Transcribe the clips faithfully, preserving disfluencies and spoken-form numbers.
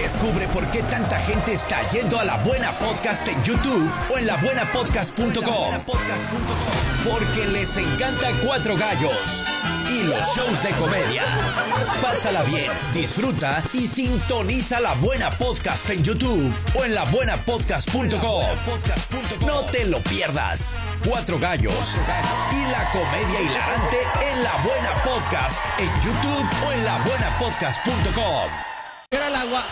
Descubre por qué tanta gente está yendo a La Buena Podcast en YouTube o en la buena podcast punto com. Porque les encanta Cuatro Gallos y los shows de comedia. Pásala bien, disfruta y sintoniza La Buena Podcast en YouTube o en la buena podcast punto com. No te lo pierdas. Cuatro Gallos y la comedia hilarante en La Buena Podcast en YouTube o en la buena podcast punto com. Era el agua.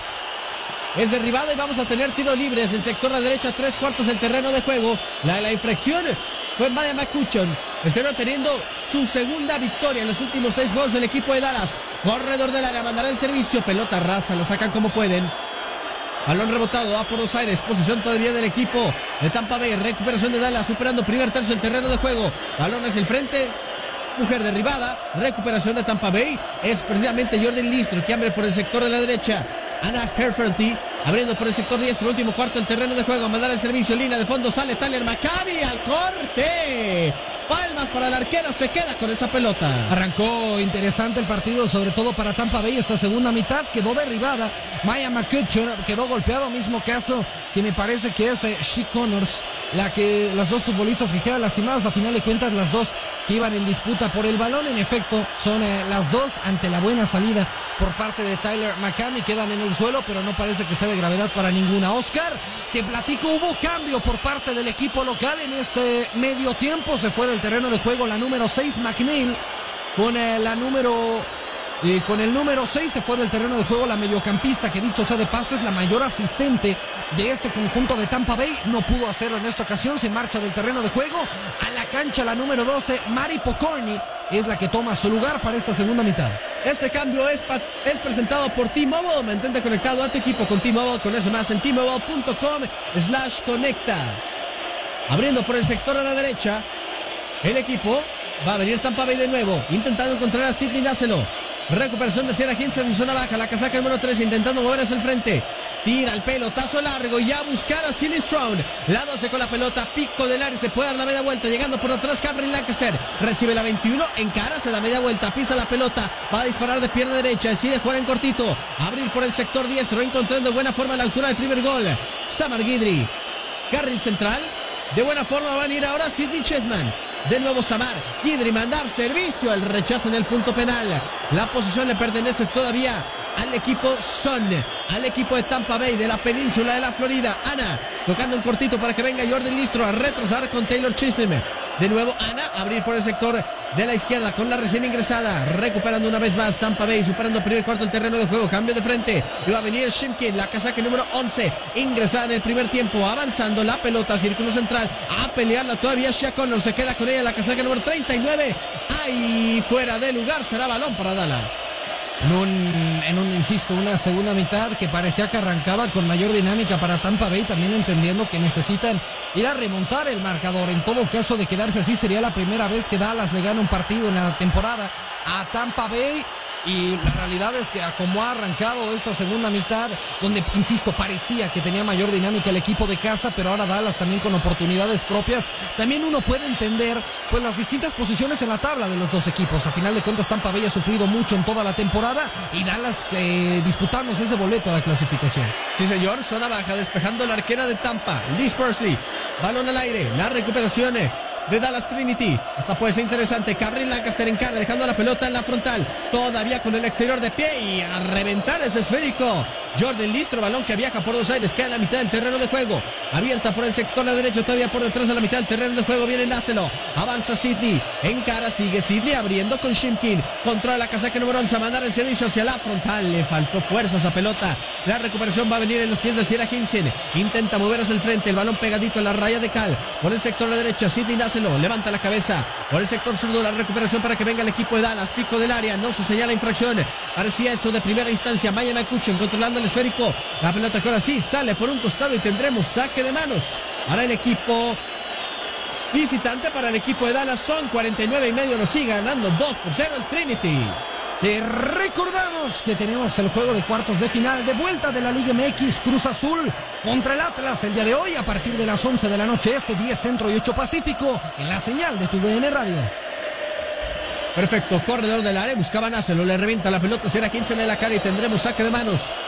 Es derribada y vamos a tener tiro libre desde el sector de la derecha, tres cuartos del terreno de juego. La, la infracción fue Maya McCutcheon. Estará teniendo su segunda victoria en los últimos seis goles del equipo de Dallas. Corredor del área, mandará el servicio. Pelota rasa, la sacan como pueden. Balón rebotado, va por los aires. Posición todavía del equipo de Tampa Bay. Recuperación de Dallas, superando primer tercio del terreno de juego. Balón hacia el frente. Mujer derribada. Recuperación de Tampa Bay. Es precisamente Jordan Listro que abre por el sector de la derecha. Anna Herferty abriendo por el sector diestro, último cuarto del terreno de juego, a mandar el servicio, línea de fondo, sale Tyler McCabe al corte. Palmas para el arquero, se queda con esa pelota. Arrancó interesante el partido, sobre todo para Tampa Bay. Esta segunda mitad quedó derribada. Maya McCutcheon quedó golpeado, mismo caso que me parece que es eh, She Connors, la que, las dos futbolistas que quedan lastimadas. A final de cuentas, las dos que iban en disputa por el balón, en efecto, son eh, las dos ante la buena salida por parte de Tyler McCabe. Quedan en el suelo, pero no parece que sea de gravedad para ninguna. Oscar, te platico, hubo cambio por parte del equipo local en este medio tiempo. Se fue del terreno de juego la número seis, McNeil, con eh, la número... Y con el número seis se fue del terreno de juego la mediocampista, que dicho sea de paso es la mayor asistente de este conjunto de Tampa Bay. No pudo hacerlo en esta ocasión, se marcha del terreno de juego a la cancha la número doce, Mari Pokorny, es la que toma su lugar para esta segunda mitad. Este cambio es, es presentado por T-Mobile. Mantente conectado a tu equipo con T-Mobile. Conoce más en T-Mobile punto com slash conecta. Abriendo por el sector de la derecha, el equipo va a venir Tampa Bay de nuevo, intentando encontrar a Sidney Nácelo. Recuperación de Sierra Hinson en zona baja, la casaca número tres, intentando mover hacia el frente. Tira el pelotazo largo y a buscar a Silly Strong. La doce con la pelota, pico del área, se puede dar la media vuelta. Llegando por atrás, Cameron Lancaster. Recibe la veintiuno, encara, se da media vuelta, pisa la pelota. Va a disparar de pierna derecha, decide jugar en cortito. Abrir por el sector diestro, encontrando buena forma a la altura del primer gol. Samar Guidry. Carril central. De buena forma van a ir ahora Sidney Chessman. De nuevo Samar, Guidry, mandar servicio, el rechazo en el punto penal. La posición le pertenece todavía al equipo Sun, al equipo de Tampa Bay de la península de la Florida. Ana, tocando un cortito para que venga Jordan Listro a retrasar con Taylor Chisholm. De nuevo Ana, abrir por el sector de la izquierda con la recién ingresada. Recuperando una vez más Tampa Bay, superando el primer cuarto del terreno de juego. Cambio de frente, y va a venir Shimkin, la casaca número once, ingresada en el primer tiempo. Avanzando la pelota, círculo central, a pelearla todavía Shea Connor. Se queda con ella la casaca número treinta y nueve. Ahí fuera de lugar, será balón para Dallas. En un, en un, insisto, una segunda mitad que parecía que arrancaba con mayor dinámica para Tampa Bay, también entendiendo que necesitan ir a remontar el marcador. En todo caso, de quedarse así, sería la primera vez que Dallas le gana un partido en la temporada a Tampa Bay. Y la realidad es que como ha arrancado esta segunda mitad, donde, insisto, parecía que tenía mayor dinámica el equipo de casa, pero ahora Dallas también con oportunidades propias, también uno puede entender pues las distintas posiciones en la tabla de los dos equipos. A final de cuentas, Tampa Bay ha sufrido mucho en toda la temporada y Dallas eh, disputándose ese boleto a la clasificación. Sí, señor, zona baja, despejando la arquera de Tampa, Liz Pursley. Balón al aire, la recuperación de Dallas Trinity. Esta puede ser interesante. Cameron Lancaster encara, dejando la pelota en la frontal. Todavía con el exterior de pie y a reventar ese esférico. Jordan Listro, balón que viaja por los aires, queda en la mitad del terreno de juego. Abierta por el sector de derecho, todavía por detrás de la mitad del terreno de juego. Viene Nácelo. Avanza Sidney. Encara, sigue Sidney abriendo con Shimkin. Controla la casaca número once, a mandar el servicio hacia la frontal. Le faltó fuerza a esa pelota. La recuperación va a venir en los pies de Sierra Hinson. Intenta mover hacia el frente. El balón pegadito en la raya de cal. Por el sector de derecha, Sidney Nácelo. Levanta la cabeza. Por el sector zurdo, la recuperación para que venga el equipo de Dallas. Pico del área. No se señala infracción. Parecía eso de primera instancia. Maya McCutcheon controlando el esférico. La pelota que ahora sí sale por un costado y tendremos saque de manos para el equipo visitante. Para el equipo de Dallas son cuarenta y nueve y medio. Nos sigue ganando dos por cero el Trinity. Te recordamos que tenemos el juego de cuartos de final de vuelta de la Liga M X. Cruz Azul contra el Atlas el día de hoy a partir de las once de la noche este, diez Centro y ocho Pacífico, en la señal de tu D N Radio. Perfecto, corredor del área, buscaba Nácelo, le revienta la pelota, será Hinson en la cara y tendremos saque de manos